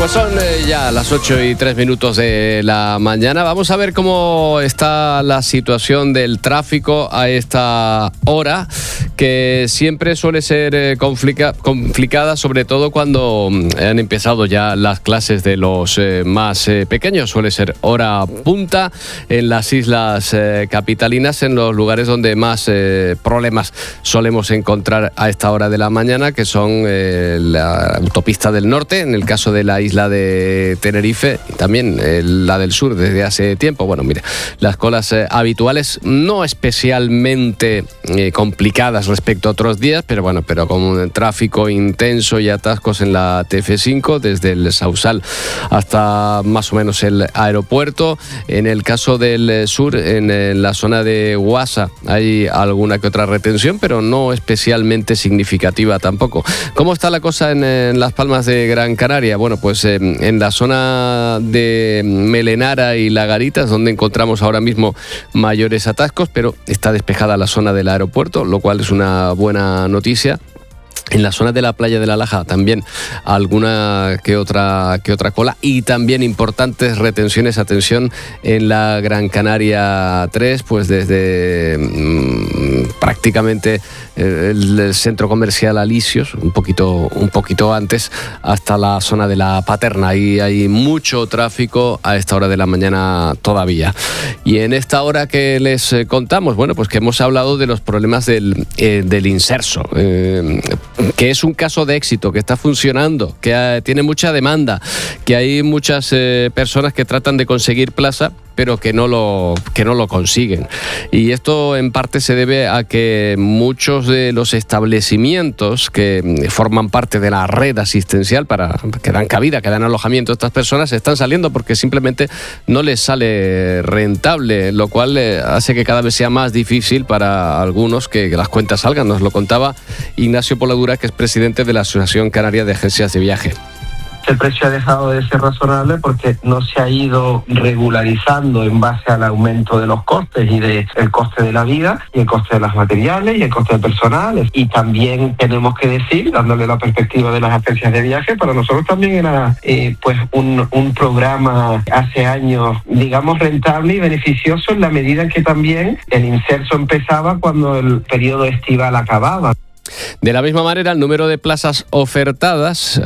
Son ya las 8:03 de la mañana. Vamos a ver cómo está la situación del tráfico a esta hora, que siempre suele ser complicada, sobre todo cuando han empezado ya las clases de los más pequeños. Suele ser hora punta en las islas capitalinas, en los lugares donde más problemas solemos encontrar a esta hora de la mañana, que son la autopista del norte, en el caso de la isla de Tenerife, y también la del sur desde hace tiempo. Bueno, mire, las colas habituales, no especialmente complicadas respecto a otros días, pero bueno, con un tráfico intenso y atascos en la TF5 desde el Sausal hasta más o menos el aeropuerto. En el caso del sur, en la zona de Guasa, hay alguna que otra retención, pero no especialmente significativa tampoco. ¿Cómo está la cosa en Las Palmas de Gran Canaria? Bueno, pues en la zona de Melenara y La Garita es donde encontramos ahora mismo mayores atascos, pero está despejada la zona del aeropuerto, lo cual es una buena noticia. En la zona de la playa de la Laja también alguna que otra cola, y también importantes retenciones, atención, en la Gran Canaria 3, pues desde prácticamente el centro comercial Alisios, un poquito antes, hasta la zona de la Paterna. Ahí hay mucho tráfico a esta hora de la mañana todavía. Y en esta hora que les contamos, bueno, pues que hemos hablado de los problemas del Inserso, que es un caso de éxito, que está funcionando, que tiene mucha demanda, que hay muchas personas que tratan de conseguir plaza, pero que no lo consiguen. Y esto en parte se debe a que muchos de los establecimientos que forman parte de la red asistencial que dan cabida, que dan alojamiento a estas personas, están saliendo porque simplemente no les sale rentable, lo cual hace que cada vez sea más difícil para algunos que las cuentas salgan. Nos lo contaba Ignacio Poladura, que es presidente de la Asociación Canaria de Agencias de Viaje. El precio ha dejado de ser razonable porque no se ha ido regularizando en base al aumento de los costes y del coste de la vida y el coste de los materiales y el coste del personal. Y también tenemos que decir, dándole la perspectiva de las agencias de viaje, para nosotros también era un programa hace años, digamos, rentable y beneficioso en la medida en que también el Inserso empezaba cuando el periodo estival acababa. De la misma manera, el número de plazas ofertadas,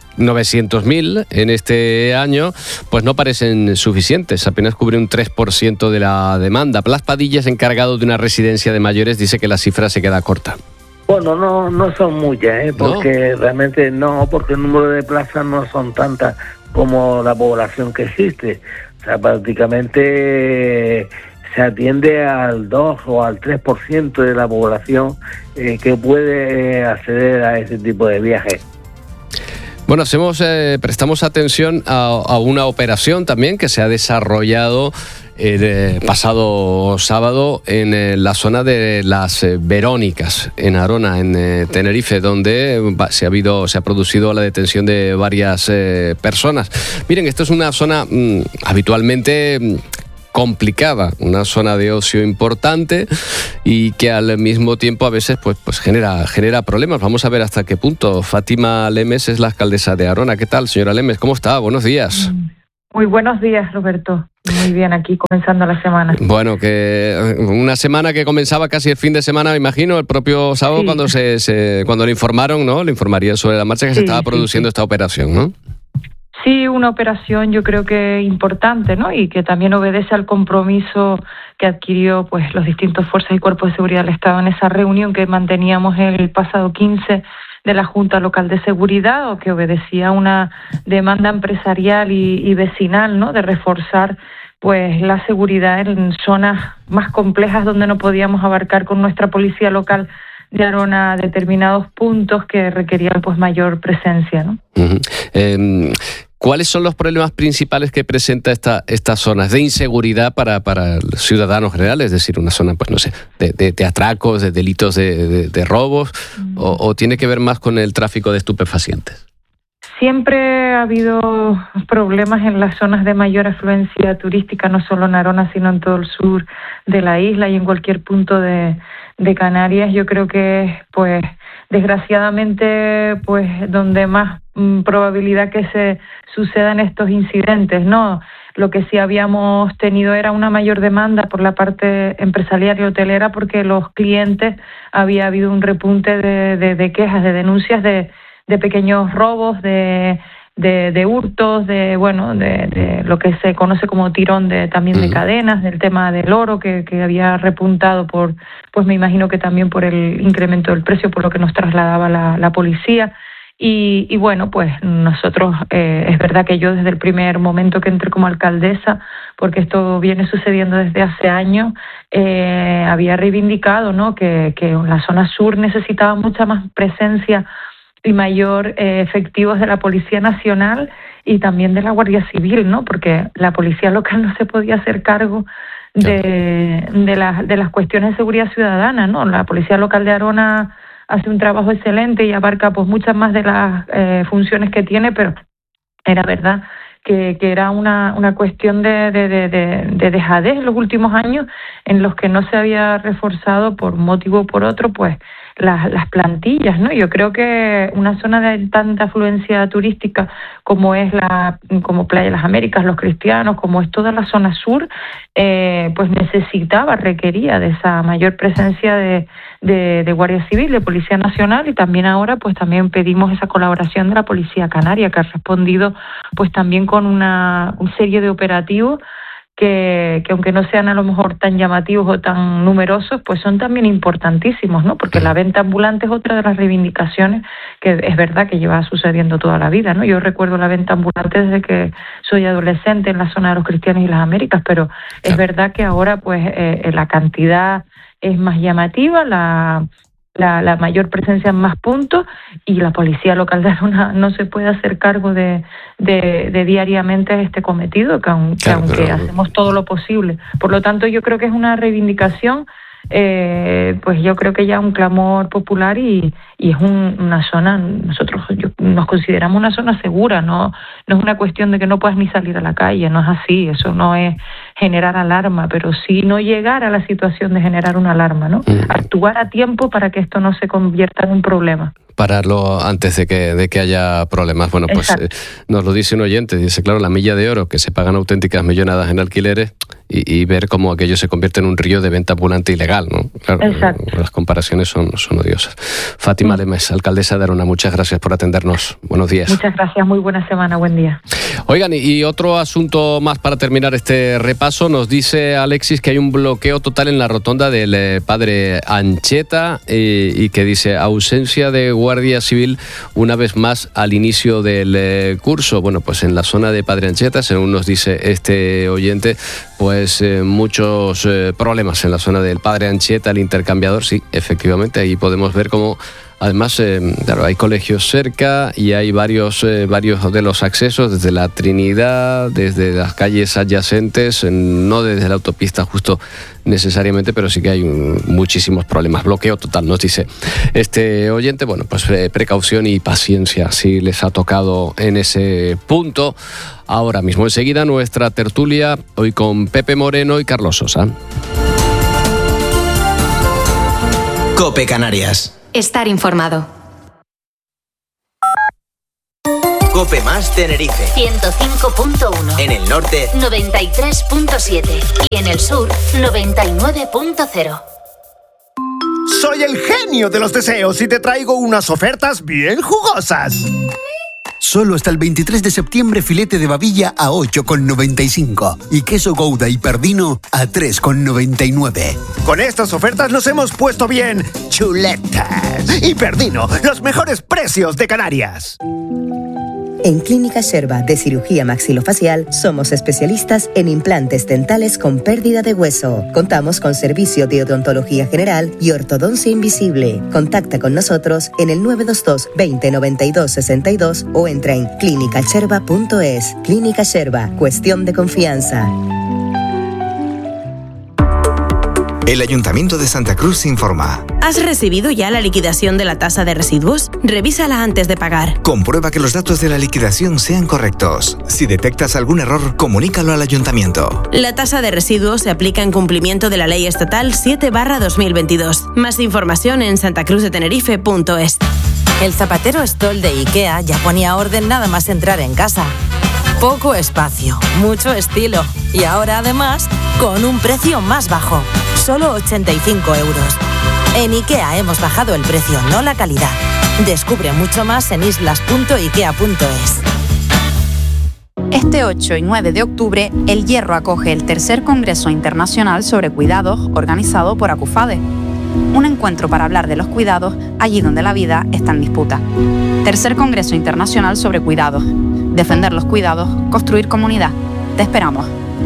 900.000 en este año, pues no parecen suficientes, apenas cubre un 3% de la demanda. Blas Padillas, encargado de una residencia de mayores, dice que la cifra se queda corta. Bueno, no son muchas, porque ¿no? Realmente no, porque el número de plazas no son tantas como la población que existe. O sea, prácticamente se atiende al 2 o al 3% de la población que puede acceder a ese tipo de viajes. Bueno, prestamos atención a una operación también que se ha desarrollado el pasado sábado en la zona de las Verónicas, en Arona, en Tenerife, donde se ha producido la detención de varias personas. Miren, esto es una zona habitualmente complicada, una zona de ocio importante y que al mismo tiempo a veces pues genera problemas. Vamos a ver hasta qué punto. Fátima Lemes es la alcaldesa de Arona. ¿Qué tal, señora Lemes? ¿Cómo está? Buenos días. Muy buenos días, Roberto. Muy bien, aquí comenzando la semana. Bueno, que una semana que comenzaba casi el fin de semana, me imagino, el propio sábado, sí. cuando le informaron, ¿no? Le informarían sobre la marcha que se estaba produciendo esta operación, ¿no? Sí, una operación yo creo que importante, ¿no? Y que también obedece al compromiso que adquirió pues los distintos fuerzas y cuerpos de seguridad del Estado en esa reunión que manteníamos el pasado 15 de la Junta Local de Seguridad, o que obedecía a una demanda empresarial y vecinal, ¿no? De reforzar pues la seguridad en zonas más complejas donde no podíamos abarcar con nuestra policía local de Arona determinados puntos que requerían pues mayor presencia, ¿no? Uh-huh. ¿Cuáles son los problemas principales que presenta estas zonas de inseguridad para los ciudadanos generales? Es decir, una zona, pues no sé, de atracos, de delitos de robos, o tiene que ver más con el tráfico de estupefacientes. Siempre ha habido problemas en las zonas de mayor afluencia turística, no solo en Arona, sino en todo el sur de la isla y en cualquier punto de Canarias. Yo creo que, pues, desgraciadamente, pues, donde más probabilidad que se sucedan estos incidentes, ¿no? Lo que sí habíamos tenido era una mayor demanda por la parte empresarial y hotelera, porque los clientes había habido un repunte de quejas, de denuncias de pequeños robos, de hurtos, de lo que se conoce como tirón también de cadenas, del tema del oro que había repuntado pues me imagino que también por el incremento del precio, por lo que nos trasladaba la policía. Y bueno, pues nosotros, es verdad que yo desde el primer momento que entré como alcaldesa, porque esto viene sucediendo desde hace años, había reivindicado, ¿no?, que la zona sur necesitaba mucha más presencia y mayor efectivos de la Policía Nacional y también de la Guardia Civil, ¿no?, porque la policía local no se podía hacer cargo de las cuestiones de seguridad ciudadana, ¿no? La Policía Local de Arona hace un trabajo excelente y abarca pues muchas más de las funciones que tiene, pero era verdad que era una cuestión de dejadez en los últimos años, en los que no se había reforzado por un motivo o por otro pues las plantillas, ¿no? Yo creo que una zona de tanta afluencia turística como es como Playa de las Américas, Los Cristianos, como es toda la zona sur, pues requería de esa mayor presencia de Guardia Civil, de Policía Nacional, y también ahora pues también pedimos esa colaboración de la Policía Canaria, que ha respondido pues también con una serie de operativos que aunque no sean a lo mejor tan llamativos o tan numerosos, pues son también importantísimos, ¿no? Porque la venta ambulante es otra de las reivindicaciones que es verdad que lleva sucediendo toda la vida, ¿no? Yo recuerdo la venta ambulante desde que soy adolescente en la zona de Los Cristianos y las Américas, pero es verdad que ahora pues la cantidad es más llamativa, la mayor presencia en más puntos, y la policía local de Arona no se puede hacer cargo de diariamente este cometido, aunque hacemos todo lo posible. Por lo tanto, yo creo que es una reivindicación, pues yo creo que ya un clamor popular, y es una zona, nosotros nos consideramos una zona segura, no es una cuestión de que no puedas ni salir a la calle, no es así, eso no es generar alarma, pero sí no llegar a la situación de generar una alarma, ¿no? Actuar a tiempo para que esto no se convierta en un problema. Pararlo antes de que haya problemas. Bueno, pues nos lo dice un oyente, dice, claro, la milla de oro, que se pagan auténticas millonadas en alquileres, y ver cómo aquello se convierte en un río de venta ambulante ilegal, ¿no? Claro, las comparaciones son odiosas. Fátima Lemes, alcaldesa de Arona, muchas gracias por atendernos. Buenos días. Muchas gracias, muy buena semana, buen día. Oigan, y otro asunto más para terminar este repaso. Nos dice Alexis que hay un bloqueo total en la rotonda del Padre Ancheta, y que dice ausencia de Guardia Civil una vez más al inicio del curso. Bueno, pues en la zona de Padre Ancheta, según nos dice este oyente, pues muchos problemas en la zona del Padre Ancheta, el intercambiador. Sí, efectivamente, ahí podemos ver cómo además, claro, hay colegios cerca y hay varios de los accesos desde la Trinidad, desde las calles adyacentes, no desde la autopista justo necesariamente, pero sí que hay muchísimos problemas. Bloqueo total, nos dice este oyente. Bueno, pues precaución y paciencia si les ha tocado en ese punto. Ahora mismo, enseguida, nuestra tertulia, hoy con Pepe Moreno y Carlos Sosa. COPE Canarias. Estar informado. COPE más Tenerife. 105.1. En el norte, 93.7. Y en el sur, 99.0. Soy el genio de los deseos y te traigo unas ofertas bien jugosas. Solo hasta el 23 de septiembre filete de babilla a 8,95 y queso Gouda y Perdino a 3,99. Con estas ofertas nos hemos puesto bien chuletas. Y Perdino, los mejores precios de Canarias. En Clínica Sherba de Cirugía Maxilofacial somos especialistas en implantes dentales con pérdida de hueso. Contamos con servicio de odontología general y ortodoncia invisible. Contacta con nosotros en el 922 20 92 62 o entra en clinicasherba.es. Clínica Sherba, cuestión de confianza. El Ayuntamiento de Santa Cruz informa. ¿Has recibido ya la liquidación de la tasa de residuos? Revísala antes de pagar. Comprueba que los datos de la liquidación sean correctos. Si detectas algún error, comunícalo al Ayuntamiento. La tasa de residuos se aplica en cumplimiento de la Ley Estatal 7/2022. Más información en santacruzdetenerife.es. El zapatero Stoll de IKEA ya ponía orden nada más entrar en casa. Poco espacio, mucho estilo. Y ahora además, con un precio más bajo. Solo 85 euros. En IKEA hemos bajado el precio, no la calidad. Descubre mucho más en islas.ikea.es. Este 8 y 9 de octubre, El Hierro acoge el tercer Congreso Internacional sobre Cuidados organizado por Acufade. Un encuentro para hablar de los cuidados allí donde la vida está en disputa. Tercer Congreso Internacional sobre Cuidados. Defender los cuidados, construir comunidad. Te esperamos.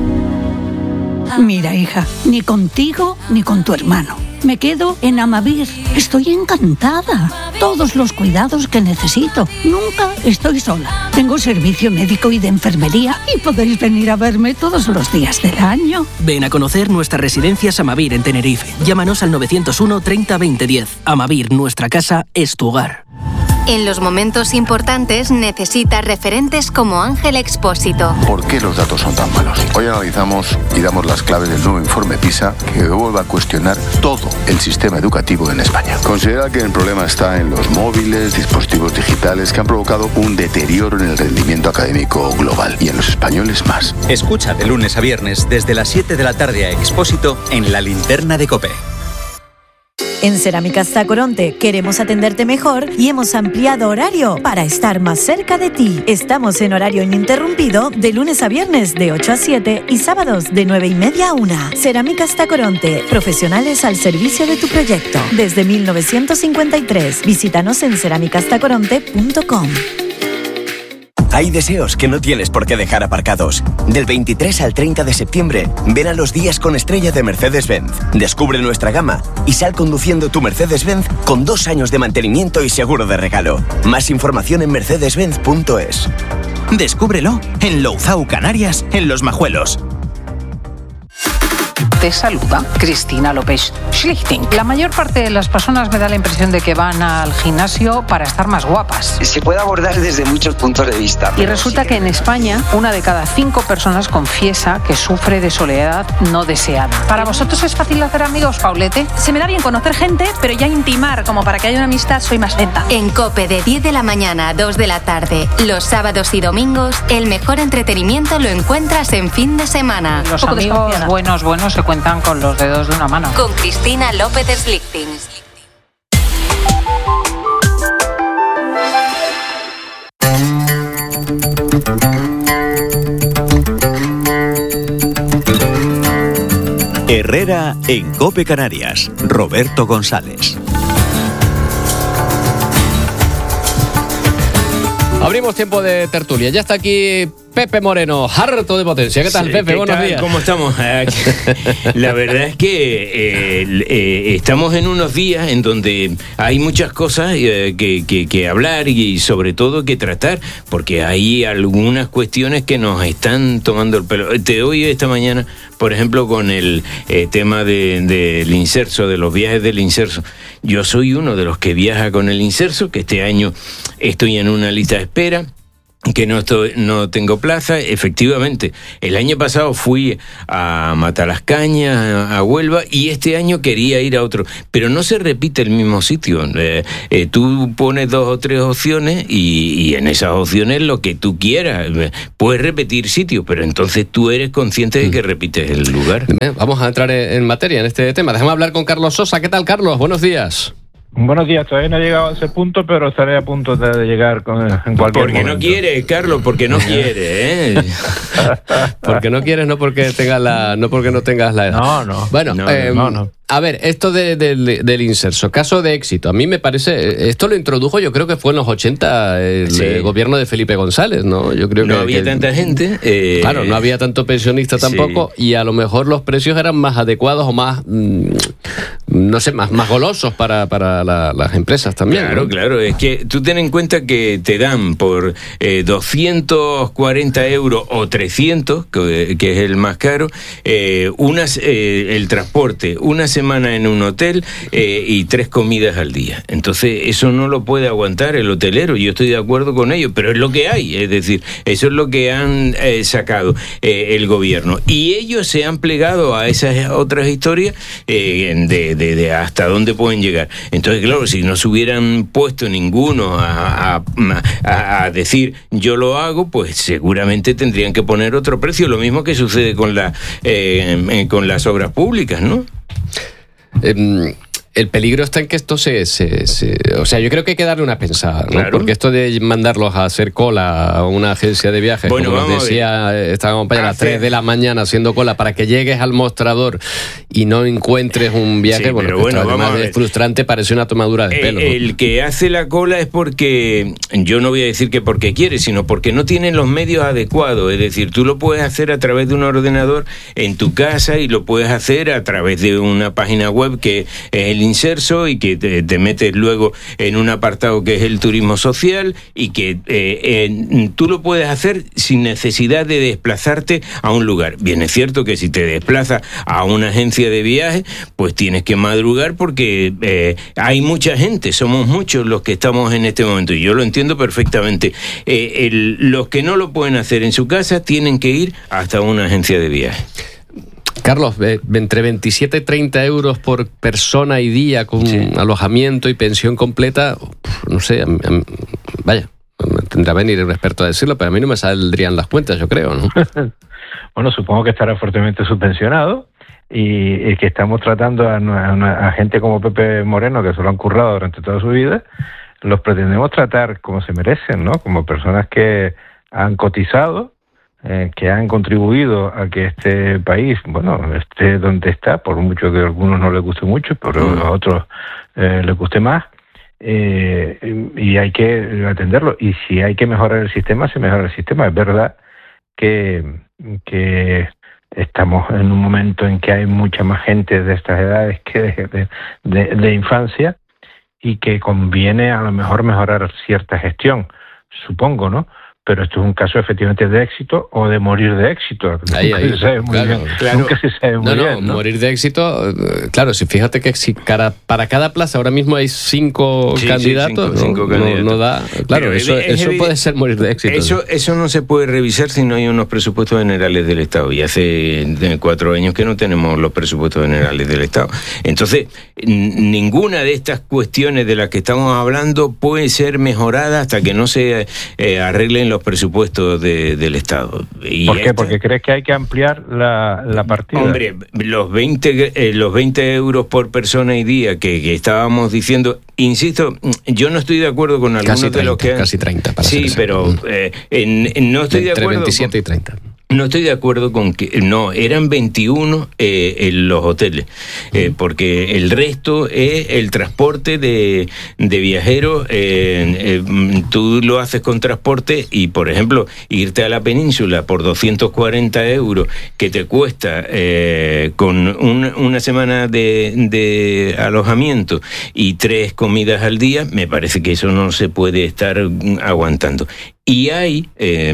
Mira, hija, ni contigo ni con tu hermano. Me quedo en Amavir. Estoy encantada. Todos los cuidados que necesito. Nunca estoy sola. Tengo servicio médico y de enfermería y podéis venir a verme todos los días del año. Ven a conocer nuestras residencias Amavir en Tenerife. Llámanos al 901 30 20 10. Amavir, nuestra casa es tu hogar. En los momentos importantes necesitas referentes como Ángel Expósito. ¿Por qué los datos son tan malos? Hoy analizamos y damos las claves del nuevo informe PISA que vuelve a cuestionar todo el sistema educativo en España. Considera que el problema está en los móviles, dispositivos digitales que han provocado un deterioro en el rendimiento académico global y en los españoles más. Escucha de lunes a viernes desde las 7 de la tarde a Expósito en La Linterna de COPE. En Cerámicas Tacoronte queremos atenderte mejor y hemos ampliado horario para estar más cerca de ti. Estamos en horario ininterrumpido de lunes a viernes de 8 a 7 y sábados de 9:30 a 1. Cerámicas Tacoronte, profesionales al servicio de tu proyecto. Desde 1953, visítanos en cerámicastacoronte.com. Hay deseos que no tienes por qué dejar aparcados. Del 23 al 30 de septiembre, ven a los días con estrella de Mercedes-Benz. Descubre nuestra gama y sal conduciendo tu Mercedes-Benz con 2 años de mantenimiento y seguro de regalo. Más información en mercedes-benz.es. Descúbrelo en Louzao, Canarias, en Los Majuelos. Te saluda Cristina López Schlichting. La mayor parte de las personas me da la impresión de que van al gimnasio para estar más guapas. Se puede abordar desde muchos puntos de vista. Y resulta que en España, 1 de cada 5 personas confiesa que sufre de soledad no deseada. ¿Para vosotros es fácil hacer amigos, Paulete? Se me da bien conocer gente, pero ya intimar como para que haya una amistad soy más lenta. En COPE de 10 de la mañana a 2 de la tarde, los sábados y domingos, el mejor entretenimiento lo encuentras en fin de semana. Los amigos buenos se cuentan con los dedos de una mano. Con Cristina López Schlichting. Herrera en COPE Canarias. Roberto González. Abrimos tiempo de tertulia. Ya está aquí Pepe Moreno, harto de potencia. ¿Qué tal, Pepe? ¿Qué Buenos tal? días. ¿Cómo estamos? La verdad es que estamos en unos días en donde hay muchas cosas que hablar y sobre todo que tratar, porque hay algunas cuestiones que nos están tomando el pelo. Te doy esta mañana, por ejemplo, con el tema del Inserso, de los viajes del Inserso. Yo soy uno de los que viaja con el Inserso, que este año estoy en una lista de espera, que no tengo plaza. Efectivamente, el año pasado fui a Matalascaña, a Huelva, y este año quería ir a otro, pero no se repite el mismo sitio. Tú pones 2 o 3 opciones y en esas opciones lo que tú quieras. Puedes repetir sitio, pero entonces tú eres consciente de que repites el lugar. Vamos a entrar en materia en este tema. Déjame hablar con Carlos Sosa. ¿Qué tal, Carlos? Buenos días. Buenos días, todavía no he llegado a ese punto, pero estaré a punto de llegar en cualquier momento. Porque no quiere, Carlos, porque no quiere, ¿eh? Porque no quieres, no porque no tengas la edad. No. Bueno, no. A ver, esto del Inserso, caso de éxito. A mí me parece, esto lo introdujo, yo creo que fue en los 80 el gobierno de Felipe González, ¿no? Yo creo no había tanta gente. Claro, no había tanto pensionista tampoco, y a lo mejor los precios eran más adecuados o más, no sé, más golosos para las empresas también. Claro, ¿no? Claro, es que tú ten en cuenta que te dan por 240 euros o 300, que es el más caro, el transporte, una semana semana en un hotel y 3 comidas al día. Entonces, eso no lo puede aguantar el hotelero. Yo estoy de acuerdo con ello, pero es lo que hay. Es decir, eso es lo que han sacado el gobierno. Y ellos se han plegado a esas otras historias de hasta dónde pueden llegar. Entonces, claro, si no se hubieran puesto ninguno a decir yo lo hago, pues seguramente tendrían que poner otro precio. Lo mismo que sucede con las obras públicas, ¿no? El peligro está en que esto o sea, yo creo que hay que darle una pensada, ¿no? Claro. Porque esto de mandarlos a hacer cola a una agencia de viajes, bueno, como nos decía esta compañera, a las 3 de la mañana haciendo cola para que llegues al mostrador y no encuentres un viaje, sí, bueno, además de frustrante, parece una tomadura de pelo, ¿no? El que hace la cola es porque, yo no voy a decir que porque quiere, sino porque no tiene los medios adecuados. Es decir, tú lo puedes hacer a través de un ordenador en tu casa y lo puedes hacer a través de una página web que es el Inserso y que te metes luego en un apartado que es el turismo social y que tú lo puedes hacer sin necesidad de desplazarte a un lugar. Bien, es cierto que si te desplazas a una agencia de viajes, pues tienes que madrugar porque hay mucha gente, somos muchos los que estamos en este momento y yo lo entiendo perfectamente. Los que no lo pueden hacer en su casa tienen que ir hasta una agencia de viajes. Carlos, entre 27 y 30 euros por persona y día con alojamiento y pensión completa, no sé, vaya, tendrá que venir un experto a decirlo, pero a mí no me saldrían las cuentas, yo creo, ¿no? Bueno, supongo que estará fuertemente subvencionado y que estamos tratando a gente como Pepe Moreno, que se lo han currado durante toda su vida, los pretendemos tratar como se merecen, ¿no? Como personas que han cotizado, que han contribuido a que este país, bueno, esté donde está, por mucho que a algunos no les guste mucho, pero a otros les guste más, y hay que atenderlo. Y si hay que mejorar el sistema, se mejora el sistema. Es verdad que estamos en un momento en que hay mucha más gente de estas edades que de infancia y que conviene a lo mejor mejorar cierta gestión, supongo, ¿no? Pero esto es un caso efectivamente de éxito o de morir de éxito. Nunca se sabe muy bien. Nunca se sabe muy bien, ¿no? Morir de éxito, claro, si fíjate que si para cada plaza ahora mismo hay 5 candidatos, cinco candidatos. No da. Claro, pero eso puede ser morir de éxito. Eso no se puede revisar si no hay unos presupuestos generales del Estado. Y hace 4 años que no tenemos los presupuestos generales del Estado. Entonces, ninguna de estas cuestiones de las que estamos hablando puede ser mejorada hasta que no se arreglen los presupuestos del Estado. ¿Por qué? Porque crees que hay que ampliar la partida. Hombre, los 20 euros por persona y día que estábamos diciendo, insisto, yo no estoy de acuerdo con algunos de los que... Casi 30, para sí, pero no estoy de acuerdo... Entre 27 y 30. No estoy de acuerdo con que... No, eran 21 en los hoteles, porque el resto es el transporte de viajeros. Tú lo haces con transporte y, por ejemplo, irte a la península por 240 euros que te cuesta con una semana de alojamiento y 3 comidas al día, me parece que eso no se puede estar aguantando. Y hay,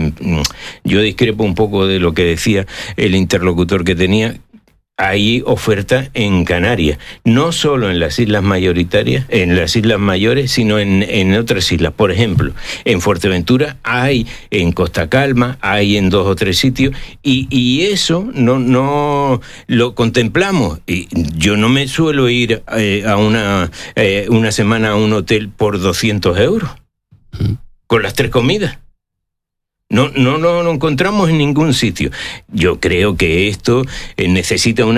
yo discrepo un poco de lo que decía el interlocutor que tenía, hay oferta en Canarias, no solo en las islas mayoritarias, en las islas mayores, sino en otras islas. Por ejemplo, en Fuerteventura hay, en Costa Calma, hay en 2 o 3 sitios, y eso no lo contemplamos. Y yo no me suelo ir a una semana a un hotel por 200 euros. Con las 3 comidas. No lo encontramos en ningún sitio. Yo creo que esto necesita una